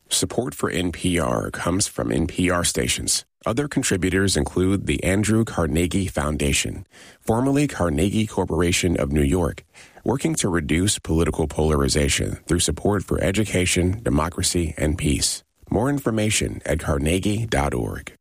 Support for NPR comes from NPR stations. Other contributors include the Andrew Carnegie Foundation, formerly Carnegie Corporation of New York, working to reduce political polarization through support for education, democracy, and peace. More information at carnegie.org.